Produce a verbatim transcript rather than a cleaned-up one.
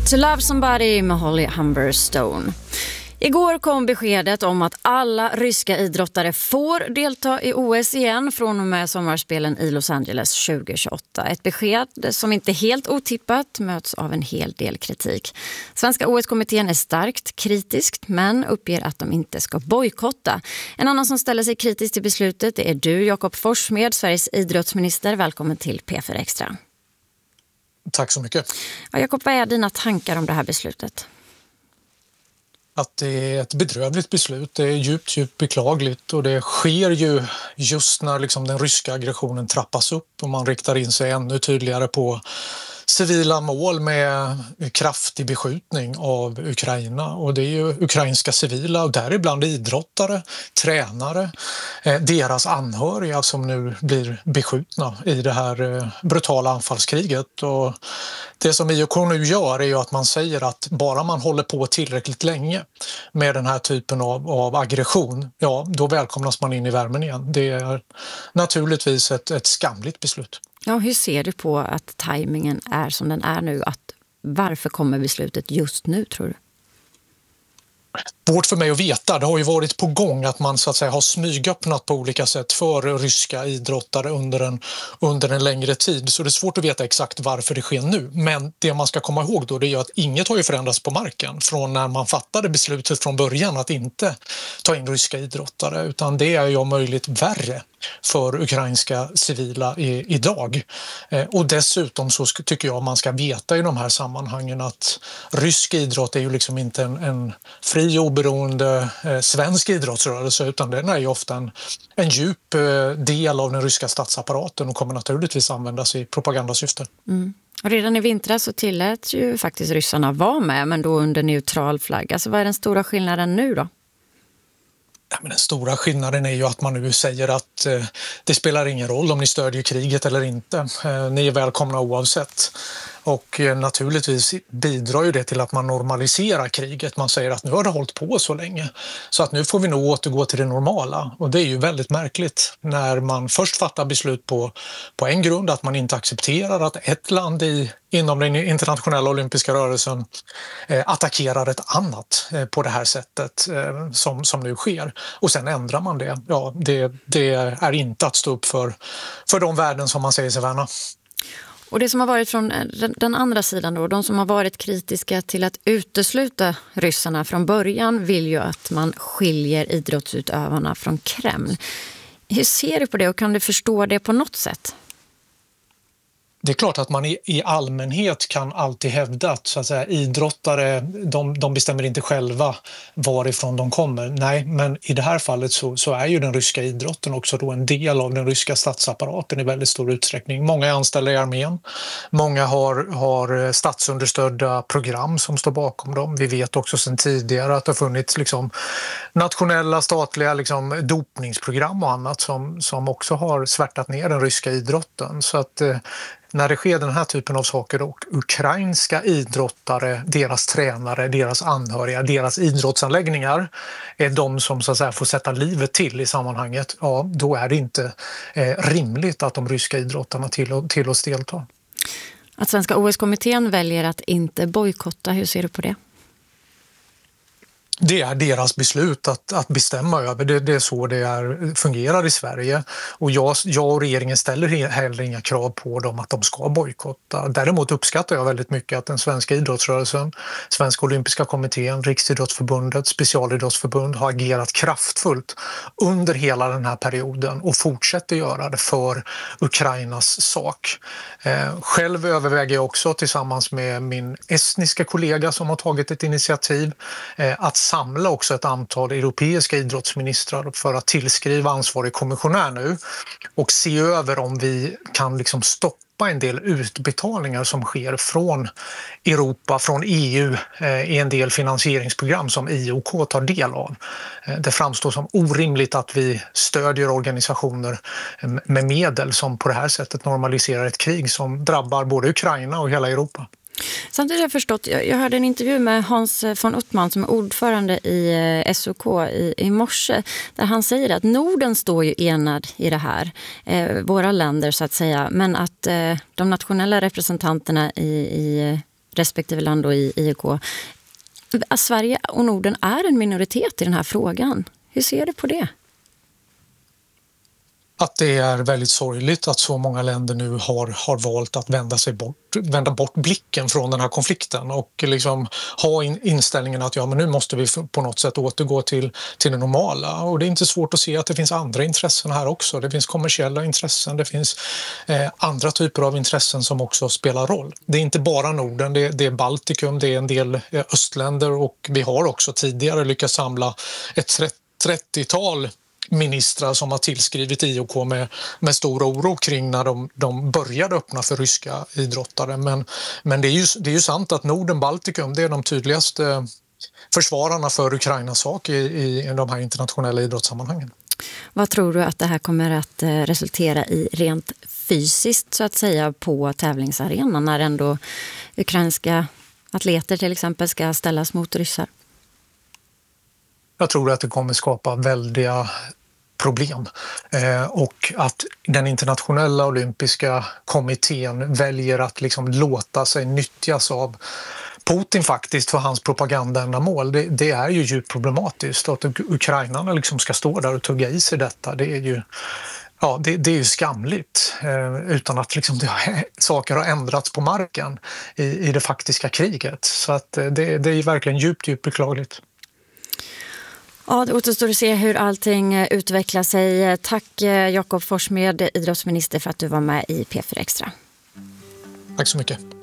To Love Somebody med Holly Humberstone. Igår kom beskedet om att alla ryska idrottare får delta i O S igen från och med sommarspelen i Los Angeles tjugo tjugoåtta. Ett besked som inte helt otippat möts av en hel del kritik. Svenska O S-kommittén är starkt kritiskt men uppger att de inte ska bojkotta. En annan som ställer sig kritisk till beslutet är du, Jakob Forssmed, Sveriges idrottsminister. Välkommen till P fyra Extra. Tack så mycket. Ja, Jakob, vad är dina tankar om det här beslutet? Att det är ett bedrövligt beslut, det är djupt, djupt beklagligt och det sker ju just när liksom den ryska aggressionen trappas upp och man riktar in sig ännu tydligare på civila mål med kraftig beskjutning av Ukraina. Och det är ju ukrainska civila och däribland idrottare, tränare, eh, deras anhöriga som nu blir beskjutna i det här eh, brutala anfallskriget. Och det som I O K nu gör är ju att man säger att bara man håller på tillräckligt länge med den här typen av, av aggression, ja då välkomnas man in i värmen igen. Det är naturligtvis ett, ett skamligt beslut. Ja, hur ser du på att tajmingen är som den är nu? Att varför kommer beslutet just nu, tror du? Svårt för mig att veta. Det har ju varit på gång att man så att säga har smygöppnat på olika sätt för ryska idrottare under en, under en längre tid. Så det är svårt att veta exakt varför det sker nu. Men det man ska komma ihåg då det är att inget har ju förändrats på marken från när man fattade beslutet från början att inte ta in ryska idrottare. Utan det är ju om möjligt värre för ukrainska civila i, idag. Eh, och dessutom så sk- tycker jag man ska veta i de här sammanhangen att rysk idrott är ju liksom inte en, en fri och oberoende eh, svensk idrottsrörelse utan den är ju ofta en, en djup eh, del av den ryska statsapparaten och kommer naturligtvis användas i propagandasyfte. Mm. Och redan i vintras så tillät ju faktiskt ryssarna vara med men då under neutral flagg. Alltså vad är den stora skillnaden nu då? Ja, men den stora skillnaden är ju att man nu säger att eh, det spelar ingen roll om ni stödjer kriget eller inte. Eh, ni är välkomna oavsett. Och eh, naturligtvis bidrar ju det till att man normaliserar kriget. Man säger att nu har det hållit på så länge så att nu får vi nog återgå till det normala. Och det är ju väldigt märkligt när man först fattar beslut på, på en grund att man inte accepterar att ett land i, inom den internationella olympiska rörelsen eh, attackerar ett annat eh, på det här sättet eh, som, som nu sker. Och sen ändrar man det. Ja, det, det är inte att stå upp för, för de värden som man säger sig värna. Och det som har varit från den andra sidan då, de som har varit kritiska till att utesluta ryssarna från början vill ju att man skiljer idrottsutövarna från Kreml. Hur ser du på det och kan du förstå det på något sätt? Det är klart att man i, i allmänhet kan alltid hävda att, så att säga, idrottare de, de bestämmer inte själva varifrån de kommer. Nej, men i det här fallet så, så är ju den ryska idrotten också då en del av den ryska statsapparaten i väldigt stor utsträckning. Många är anställda i armén. Många har, har statsunderstödda program som står bakom dem. Vi vet också sedan tidigare att det har funnits liksom, nationella statliga liksom, dopningsprogram och annat som, som också har svärtat ner den ryska idrotten. Så att eh, när det sker den här typen av saker och ukrainska idrottare, deras tränare, deras anhöriga, deras idrottsanläggningar är de som så att säga får sätta livet till i sammanhanget, ja då är det inte eh, rimligt att de ryska idrottarna till, till oss deltar. Att Svenska O S-kommittén väljer att inte bojkotta, hur ser du på det? Det är deras beslut att, att bestämma över. Det, det är så det är, fungerar i Sverige. Och jag, jag och regeringen ställer heller inga krav på dem att de ska bojkotta. Däremot uppskattar jag väldigt mycket att den svenska idrottsrörelsen, Svenska olympiska kommittén, Riksidrottsförbundet, Specialidrottsförbund har agerat kraftfullt under hela den här perioden och fortsätter göra det för Ukrainas sak. Eh, själv överväger jag också tillsammans med min estniska kollega som har tagit ett initiativ eh, att samla också ett antal europeiska idrottsministrar för att tillskriva ansvarig kommissionär nu och se över om vi kan liksom stoppa en del utbetalningar som sker från Europa, från E U eh, i en del finansieringsprogram som I O K tar del av. Eh, det framstår som orimligt att vi stödjer organisationer eh, med medel som på det här sättet normaliserar ett krig som drabbar både Ukraina och hela Europa. Samtidigt har jag förstått, jag, jag hörde en intervju med Hans von Uttman som är ordförande i eh, S O K i, i morse där han säger att Norden står ju enad i det här, eh, våra länder så att säga, men att eh, de nationella representanterna i, i respektive land och i I O K. Sverige och Norden är en minoritet i den här frågan. Hur ser du på det? Att det är väldigt sorgligt att så många länder nu har, har valt att vända sig bort, vända bort blicken från den här konflikten och liksom ha in, inställningen att ja, men nu måste vi på något sätt återgå till, till det normala. Och det är inte svårt att se att det finns andra intressen här också. Det finns kommersiella intressen, det finns eh, andra typer av intressen som också spelar roll. Det är inte bara Norden, det, det är Baltikum, det är en del eh, östländer och vi har också tidigare lyckats samla ett trettiotal ministrar som har tillskrivit I O K med, med stor oro kring när de, de började öppna för ryska idrottare. Men, men det, är ju, det är ju sant att Norden, Baltikum, det är de tydligaste försvararna för Ukrainas sak i, i de här internationella idrottssammanhangen. Vad tror du att det här kommer att resultera i rent fysiskt så att säga på tävlingsarenan när ändå ukrainska atleter till exempel ska ställas mot ryssar? Jag tror att det kommer skapa väldiga problem eh, och att den internationella olympiska kommittén väljer att liksom låta sig nyttjas av Putin faktiskt för hans propagandaändamål. Det, det är ju djupt problematiskt att ukrainarna liksom ska stå där och tugga i sig detta. Det är ju, ja, det, det är ju skamligt eh, utan att liksom det har, saker har ändrats på marken i, i det faktiska kriget. Så att eh, det, det är verkligen djupt, djupt beklagligt. Ja, det återstår att se hur allting utvecklar sig. Tack Jakob Forssmed, idrottsminister, för att du var med i P fyra Extra. Tack så mycket.